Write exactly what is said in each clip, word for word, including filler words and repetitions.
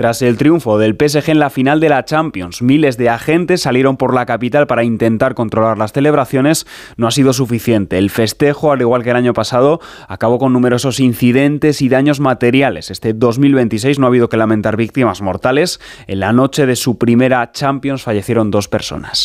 Tras el triunfo del P S G en la final de la Champions, miles de agentes salieron por la capital para intentar controlar las celebraciones. No ha sido suficiente. El festejo, al igual que el año pasado, acabó con numerosos incidentes y daños materiales. Este dos mil veintiséis no ha habido que lamentar víctimas mortales. En la noche de su primera Champions fallecieron dos personas.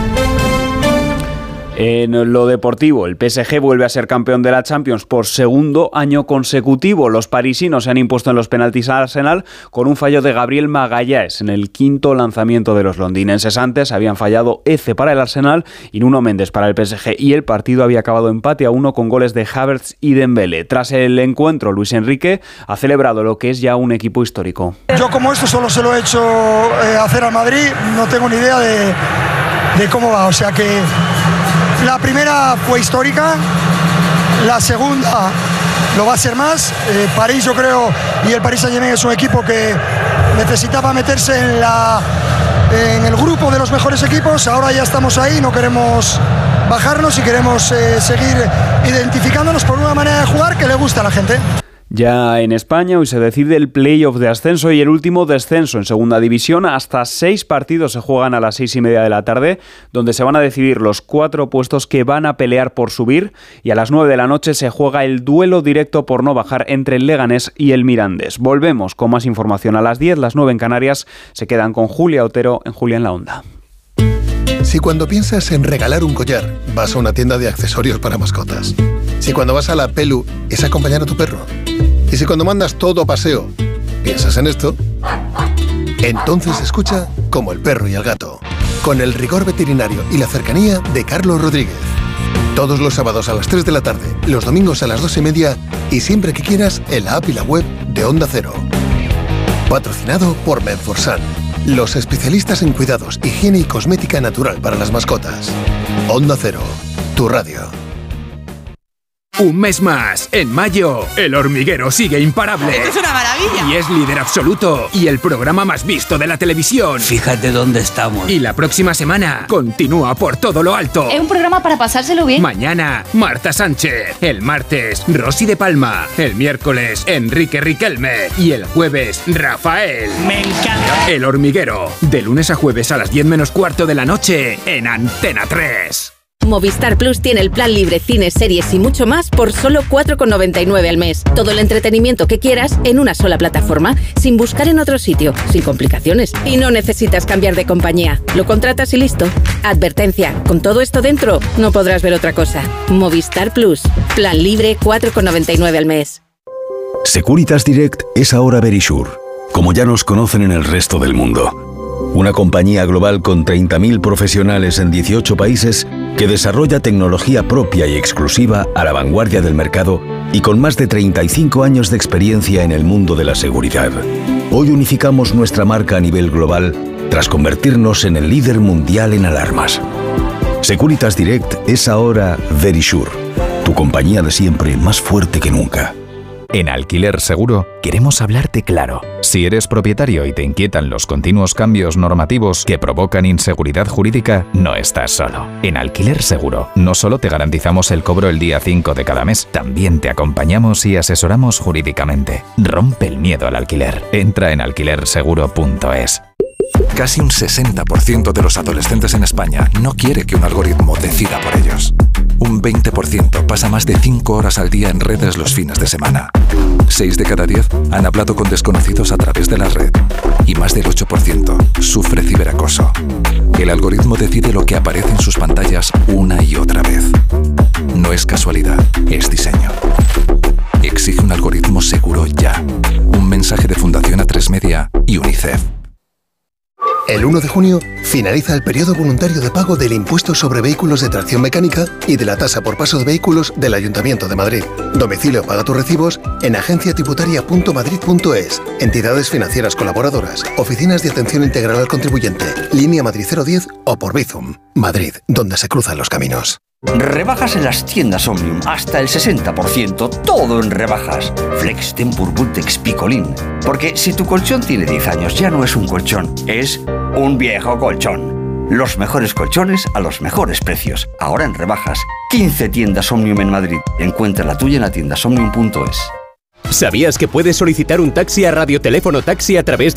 En lo deportivo, el P S G vuelve a ser campeón de la Champions por segundo año consecutivo. Los parisinos se han impuesto en los penaltis al Arsenal con un fallo de Gabriel Magalhães en el quinto lanzamiento de los londinenses. Antes habían fallado Eze para el Arsenal y Nuno Méndez para el P S G, y el partido había acabado empate a uno con goles de Havertz y Dembélé. Tras el encuentro, Luis Enrique ha celebrado lo que es ya un equipo histórico. Yo, como esto solo se lo he hecho eh, hacer al Madrid, no tengo ni idea de, de cómo va, o sea que la primera fue histórica, la segunda lo va a ser más. Eh, París, yo creo, y el Paris Saint-Germain es un equipo que necesitaba meterse en, la, en el grupo de los mejores equipos. Ahora ya estamos ahí, no queremos bajarnos y queremos eh, seguir identificándonos por una manera de jugar que le gusta a la gente. Ya en España hoy se decide el play-off de ascenso y el último descenso en segunda división. Hasta seis partidos se juegan a las seis y media de la tarde, donde se van a decidir los cuatro puestos que van a pelear por subir, y a las nueve de la noche se juega el duelo directo por no bajar entre el Leganés y el Mirandés. Volvemos con más información a las diez, las nueve en Canarias. Se quedan con Julia Otero en Julia en la Onda. Si cuando piensas en regalar un collar, vas a una tienda de accesorios para mascotas. Si cuando vas a la Pelu es acompañar a tu perro. Y si cuando mandas todo a paseo, piensas en esto, entonces escucha Como el perro y el gato, con el rigor veterinario y la cercanía de Carlos Rodríguez. Todos los sábados a las tres de la tarde, los domingos a las dos y media y siempre que quieras en la app y la web de Onda Cero. Patrocinado por Menforsan, los especialistas en cuidados, higiene y cosmética natural para las mascotas. Onda Cero, tu radio. Un mes más. En mayo, El Hormiguero sigue imparable. ¡Esto es una maravilla! Y es líder absoluto. Y el programa más visto de la televisión. Fíjate dónde estamos. Y la próxima semana continúa por todo lo alto. Es un programa para pasárselo bien. Mañana, Marta Sánchez. El martes, Rosy de Palma. El miércoles, Enrique Riquelme. Y el jueves, Rafael. ¡Me encanta! El Hormiguero. De lunes a jueves a las diez menos cuarto de la noche en Antena tres. Movistar Plus tiene el plan libre, cines, series y mucho más por solo cuatro con noventa y nueve al mes. Todo el entretenimiento que quieras en una sola plataforma, sin buscar en otro sitio, sin complicaciones. Y no necesitas cambiar de compañía. Lo contratas y listo. Advertencia, con todo esto dentro, no podrás ver otra cosa. Movistar Plus. Plan libre, cuatro con noventa y nueve al mes. Securitas Direct es ahora Verisure, como ya nos conocen en el resto del mundo. Una compañía global con treinta mil profesionales en dieciocho países que desarrolla tecnología propia y exclusiva a la vanguardia del mercado y con más de treinta y cinco años de experiencia en el mundo de la seguridad. Hoy unificamos nuestra marca a nivel global tras convertirnos en el líder mundial en alarmas. Securitas Direct es ahora Verisure, tu compañía de siempre más fuerte que nunca. En Alquiler Seguro queremos hablarte claro. Si eres propietario y te inquietan los continuos cambios normativos que provocan inseguridad jurídica, no estás solo. En Alquiler Seguro no solo te garantizamos el cobro el día cinco de cada mes, también te acompañamos y asesoramos jurídicamente. Rompe el miedo al alquiler. Entra en alquiler seguro punto es. Casi un sesenta por ciento de los adolescentes en España no quiere que un algoritmo decida por ellos. Un veinte por ciento pasa más de cinco horas al día en redes los fines de semana. seis de cada diez han hablado con desconocidos a través de la red. Y más del ocho por ciento sufre ciberacoso. El algoritmo decide lo que aparece en sus pantallas una y otra vez. No es casualidad, es diseño. Exige un algoritmo seguro ya. Un mensaje de Fundación A tres Media y UNICEF. El uno de junio finaliza el periodo voluntario de pago del impuesto sobre vehículos de tracción mecánica y de la tasa por paso de vehículos del Ayuntamiento de Madrid. Domicilio paga tus recibos en agencia tributaria punto madrid punto es, entidades financieras colaboradoras, oficinas de atención integral al contribuyente, línea Madrid cero diez o por Bizum. Madrid, donde se cruzan los caminos. Rebajas en las tiendas Omnium, hasta el sesenta por ciento, todo en rebajas. Flex, Tempur, Bultex, Picolín. Porque si tu colchón tiene diez años, ya no es un colchón, es un viejo colchón. Los mejores colchones a los mejores precios, ahora en rebajas. quince tiendas Omnium en Madrid. Encuentra la tuya en la tienda omnium punto es. ¿Sabías que puedes solicitar un taxi a Radioteléfono Taxi a través de